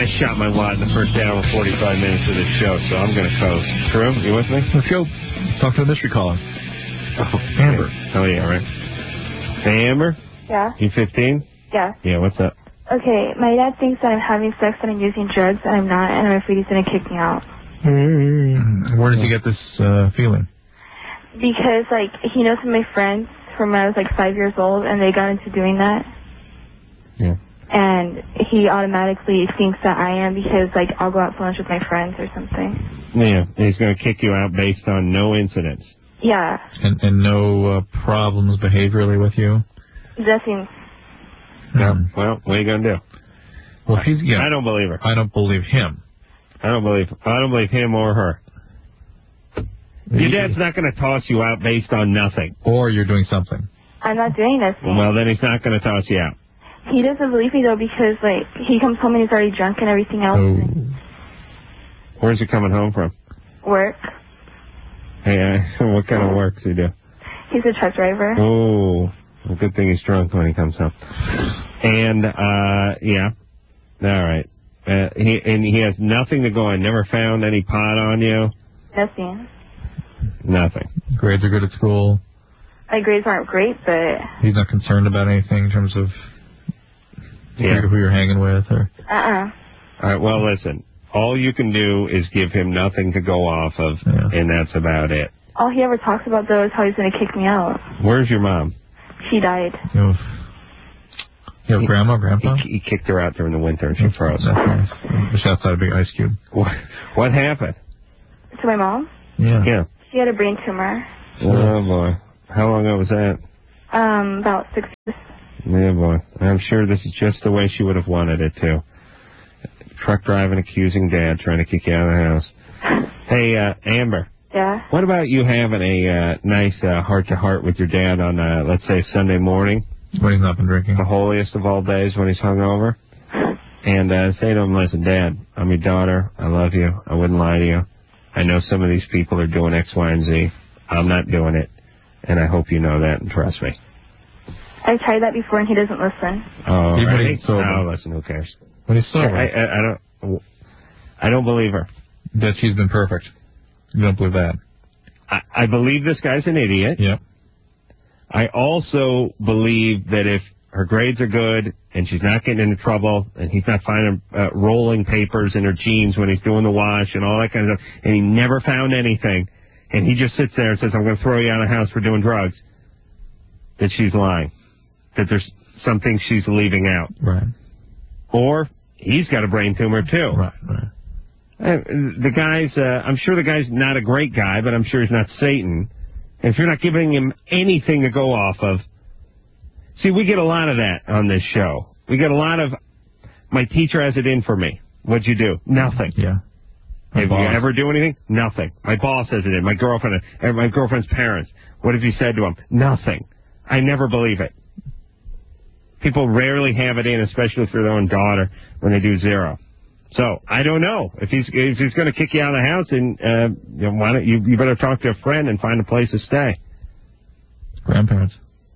I shot my wad in the first hour and 45 minutes of this show, so I'm going to coast. Drew, you with me? Let's go. Talk to the mystery caller. Oh, Amber. Oh, yeah, right. Hey, Amber? Yeah? You 15? Yeah. Yeah, what's up? Okay, my dad thinks that I'm having sex and I'm using drugs, and I'm not, and I'm afraid he's going to kick me out. Where did you get this feeling? Because, like, he knows some of my friends from when I was, like, 5 years old, and they got into doing that. Yeah. And he automatically thinks that I am because, like, I'll go out for lunch with my friends or something. Yeah, he's going to kick you out based on no incidents. Yeah. And no problems behaviorally with you? Nothing. No. Well, what are you going to do? Well, I don't believe her. I don't believe him. I don't believe him or her. Your dad's not going to toss you out based on nothing. Or you're doing something. I'm not doing nothing. Well, then he's not going to toss you out. He doesn't believe me, though, because, like, he comes home and he's already drunk and everything else. Oh. Where's he coming home from? Work. Hey, what kind of work does he do? He's a truck driver. Oh, well, good thing he's drunk when he comes home. And, yeah. All right. He has nothing to go on. Never found any pot on you? Nothing. Nothing. Grades are good at school. My grades aren't great, but... He's not concerned about anything in terms of who you're hanging with? Or... All right, well, listen. All you can do is give him nothing to go off of, and that's about it. All he ever talks about, though, is how he's going to kick me out. Where's your mom? She died. Oof. You have grandma, grandpa? He kicked her out during the winter and she froze. That's nice. Just outside a big ice cube. What happened? To my mom? Yeah. She had a brain tumor. Oh, boy. How long ago was that? About 6 years. Yeah, boy. I'm sure this is just the way she would have wanted it, too. Truck driving, accusing dad, trying to kick you out of the house. Hey, Amber. Yeah? What about you having a nice heart-to-heart with your dad on, let's say, Sunday morning? When he's not been drinking. The holiest of all days when he's hungover. And say to him, listen, Dad, I'm your daughter. I love you. I wouldn't lie to you. I know some of these people are doing X, Y, and Z. I'm not doing it. And I hope you know that and trust me. I've tried that before and he doesn't listen. Oh, Even right? when he's sober. Oh, listen, who cares? When he's sober. I don't believe her. That she's been perfect. You don't believe that? I believe this guy's an idiot. Yep. I also believe that if her grades are good and she's not getting into trouble and he's not finding rolling papers in her jeans when he's doing the wash and all that kind of stuff, and he never found anything, and he just sits there and says, I'm going to throw you out of the house for doing drugs, that she's lying, that there's something she's leaving out. Right. Or he's got a brain tumor, too. Right. The guy's, I'm sure the guy's not a great guy, but I'm sure he's not Satan. And if you're not giving him anything to go off of, see, we get a lot of that on this show. We get a lot of, my teacher has it in for me. What'd you do? Nothing. Yeah. Have you ever do anything? Nothing. My boss has it in. My girlfriend's parents. What have you said to them? Nothing. I never believe it. People rarely have it in, especially for their own daughter, when they do zero. So I don't know if he's going to kick you out of the house, and why don't you better talk to a friend and find a place to stay. Grandparents.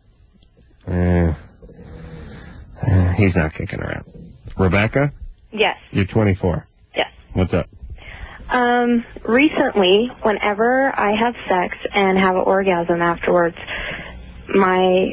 He's not kicking her out. Rebecca? Yes. You're 24. Yes. What's up? Recently, whenever I have sex and have an orgasm afterwards, my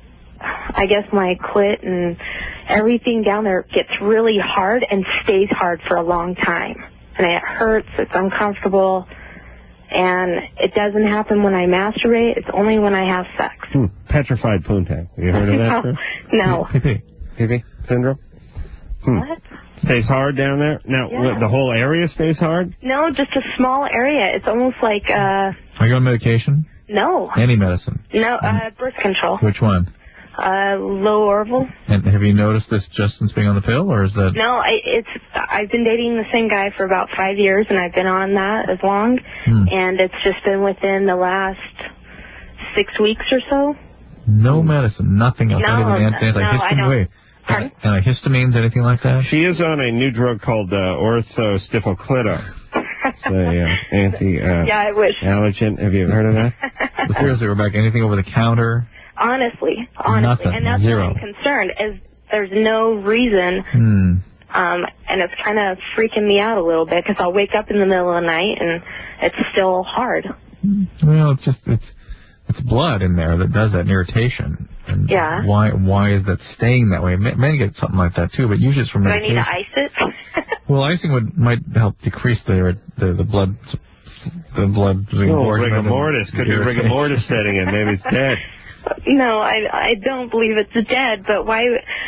clit and everything down there gets really hard and stays hard for a long time. And it hurts, it's uncomfortable, and it doesn't happen when I masturbate, it's only when I have sex. Petrified poontang. Have you heard of that? No. PP syndrome? What? Stays hard down there? Now, the whole area stays hard? No, just a small area. It's almost like, Are you on medication? No. Any medicine? No, birth control. Which one? Low Orville. And have you noticed this just since being on the pill, or is that... No, I've been dating the same guy for about 5 years, and I've been on that as long, and it's just been within the last 6 weeks or so. No medicine, nothing else, not even antihistamine. Pardon? Antihistamines, anything like that? She is on a new drug called orthostifoclito. It's a yeah, I wish. allergen. Have you heard of that? But seriously, Rebecca, anything over the counter? Honestly. Nothing. And that's Zero. why I'm concerned, is there's no reason And it's kind of freaking me out a little bit because I'll wake up in the middle of the night and it's still hard. Well, it's blood in there that does that irritation. And yeah. Why is that staying that way? Men get something like that too, but usually it's from medication. Do I need to ice it? Well, icing might help decrease the blood. The blood. Rigor mortis. Could be rigor mortis setting in. Maybe it's dead. No, I don't believe it's dead, but why?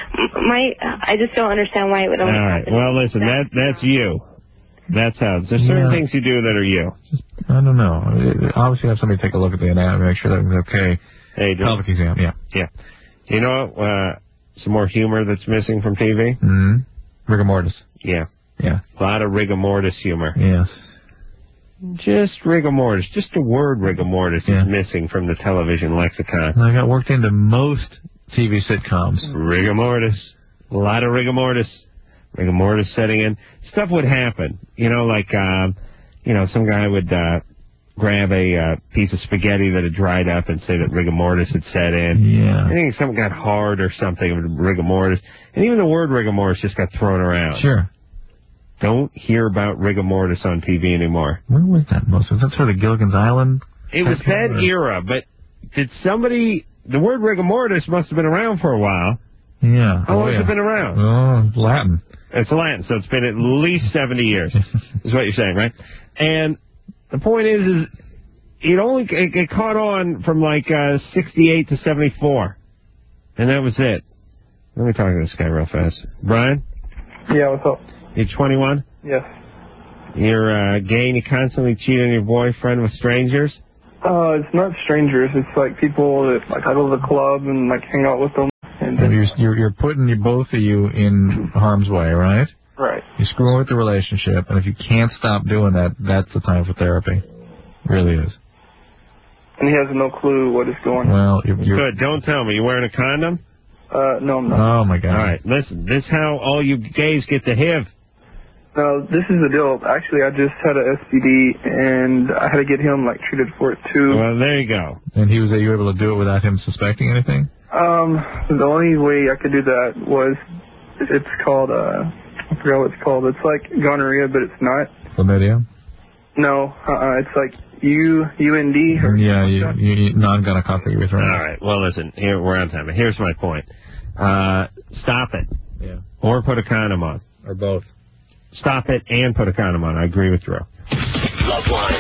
I just don't understand why it would only happen. All right. Well, listen, that's you. That's how. There's certain things you do that are you. I don't know. Obviously, have somebody take a look at the anatomy, make sure that everything's okay. Hey, pelvic exam. Yeah. Yeah. You know what? Some more humor that's missing from TV. Rigor mortis. Yeah. Yeah. A lot of rigor mortis humor. Yes. Just rigor mortis. Just the word rigor mortis is missing from the television lexicon. I got worked into most TV sitcoms. Rigor mortis. A lot of rigor mortis. Rigor mortis setting in. Stuff would happen. You know, like, some guy would grab a piece of spaghetti that had dried up and say that rigor mortis had set in. Yeah. I think something got hard or something, rigor mortis. And even the word rigor mortis just got thrown around. Sure. Don't hear about rigor mortis on TV anymore. Where was that most? Was that sort of Gilligan's Island? It was that era, but did somebody... The word rigor mortis must have been around for a while. Yeah. How long has it been around? Oh, Latin. It's Latin, so it's been at least 70 years, is what you're saying, right? And the point is it caught on from like 68 to 74, and that was it. Let me talk to this guy real fast. Brian? Yeah, what's up? You're 21? Yes. You're gay and you constantly cheat on your boyfriend with strangers? It's not strangers. It's like people that I go to the club and hang out with them. And you're putting both of you in harm's way, right? Right. You're screwing with the relationship, and if you can't stop doing that, that's the time for therapy. It really is. And he has no clue what is going on. Well, you're good. Don't tell me. You wearing a condom? No, I'm not. Oh, my God. All right. Listen, this is how all you gays get the HIV. No, this is the deal. Actually, I just had a STD, and I had to get him, treated for it, too. Well, there you go. And you were able to do it without him suspecting anything? The only way I could do that was, it's called, I forgot what it's called. It's like gonorrhea, but it's not. Chlamydia? No, it's like UND. Yeah, non-gonococcus urethritis. All right. Well, listen, here we're on time. Here's my point. Stop it. Yeah. Or put a condom on. Or both. Stop it and put a condom on. I agree with Drew. Loveline.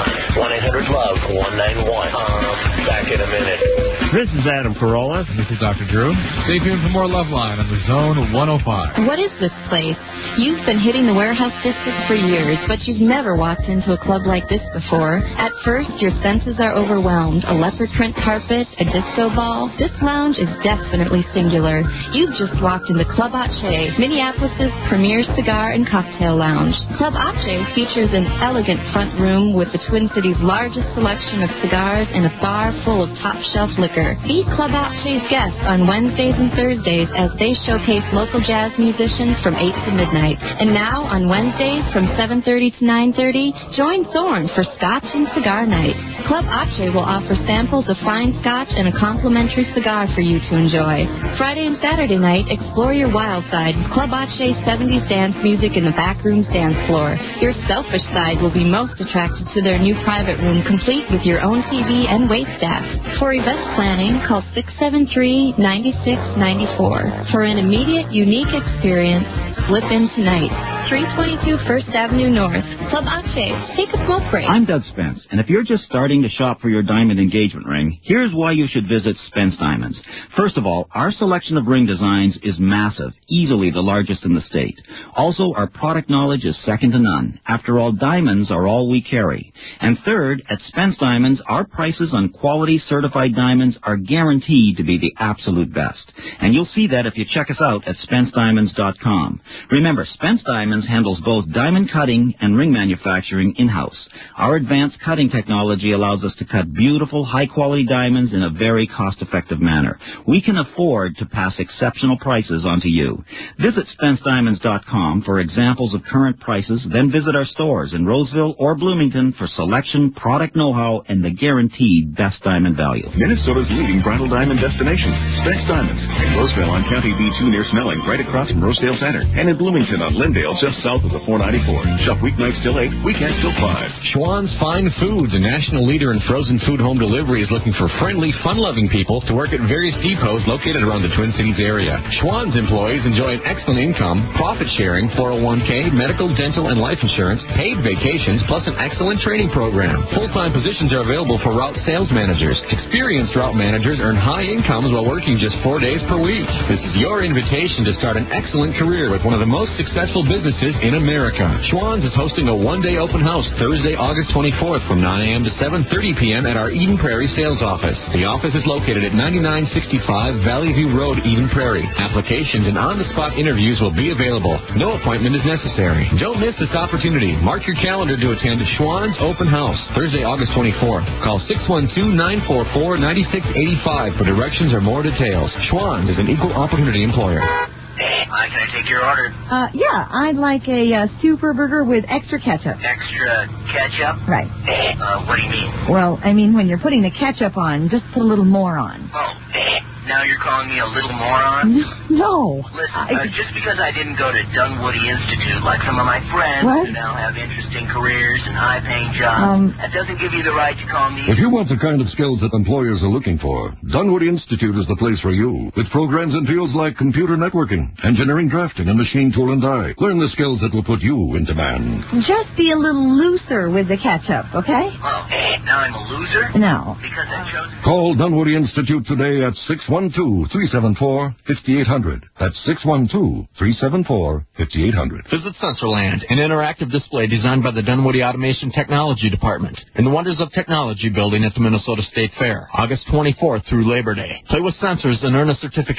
1-800-LOVE-191. Back in a minute. This is Adam Carolla. This is Dr. Drew. Stay tuned for more Loveline on the Zone 105. What is this place? You've been hitting the warehouse district for years, but you've never walked into a club like this before. At first, your senses are overwhelmed. A leopard print carpet, a disco ball. This lounge is definitely singular. You've just walked into Club Ache, Minneapolis' premier cigar and cocktail lounge. Club Ache features an elegant front room with the Twin Cities' largest selection of cigars and a bar full of top-shelf liquor. Be Club Ache's guest on Wednesdays and Thursdays as they showcase local jazz musicians from 8 to midnight. And now, on Wednesdays from 7:30 to 9:30, join Thorne for Scotch and Cigar Night. Club Ache will offer samples of fine Scotch and a complimentary cigar for you to enjoy. Friday and Saturday night, explore your wild side with Club Ache's 70s dance music in the backroom dance floor. Your selfish side will be most attracted to their new private room, complete with your own TV and wait staff. For event planning, call 673-9694. For an immediate, unique experience, slip in tonight. 322 First Avenue North. Club Ache. Take a smoke break. I'm Doug Spence, and if you're just starting to shop for your diamond engagement ring, here's why you should visit Spence Diamonds. First of all, our selection of ring designs is massive, easily the largest in the state. Also, our product knowledge is second to none. After all, diamonds are all we carry. And third, at Spence Diamonds, our prices on quality certified diamonds are guaranteed to be the absolute best. And you'll see that if you check us out at SpenceDiamonds.com. Remember, Spence Diamonds handles both diamond cutting and ring manufacturing in-house. Our advanced cutting technology allows us to cut beautiful, high-quality diamonds in a very cost-effective manner. We can afford to pass exceptional prices on to you. Visit SpenceDiamonds.com for examples of current prices, then visit our stores in Roseville or Bloomington for selection, product know-how, and the guaranteed best diamond value. Minnesota's leading bridal diamond destination, Spence Diamonds. In Roseville on County B2 near Snelling, right across from Rosedale Center. And in Bloomington on Lindale, just south of the 494. Shop weeknights till 8, weekends till 5. Schwann's Fine Foods, a national leader in frozen food home delivery, is looking for friendly, fun-loving people to work at various depots located around the Twin Cities area. Schwann's employees enjoy an excellent income, profit sharing, 401k, medical, dental, and life insurance, paid vacations, plus an excellent training program. Full-time positions are available for route sales managers. Experienced route managers earn high incomes while working just 4 days per week. This is your invitation to start an excellent career with one of the most successful businesses in America. Schwann's is hosting a one-day open house Thursday, August 24th from 9 a.m. to 7:30 p.m. at our Eden Prairie sales office. The office is located at 9965 Valley View Road, Eden Prairie. Applications and on-the-spot interviews will be available. No appointment is necessary. Don't miss this opportunity. Mark your calendar to attend Schwann's Open House Thursday, August 24th. Call 612-944-9685 for directions or more details. Schwann's is an equal opportunity employer. Hi, can I take your order? Yeah, I'd like a super burger with extra ketchup. Extra ketchup? Right. What do you mean? Well, I mean, when you're putting the ketchup on, just put a little more on. Oh, now you're calling me a little moron? No. Listen, just because I didn't go to Dunwoody Institute like some of my friends who now have interesting careers and high-paying jobs, that doesn't give you the right to call me... If you want the kind of skills that employers are looking for, Dunwoody Institute is the place for you. With programs in fields like computer networking, engineering drafting, and machine tool and die. Learn the skills that will put you in demand. Just be a little looser with the ketchup, okay? Oh, now I'm a loser? No. Because I chose... Call Dunwoody Institute today at 612-374-5800. That's 612-374-5800. Visit Sensorland, an interactive display designed by the Dunwoody Automation Technology Department in the Wonders of Technology building at the Minnesota State Fair, August 24th through Labor Day. Play with sensors and earn a certificate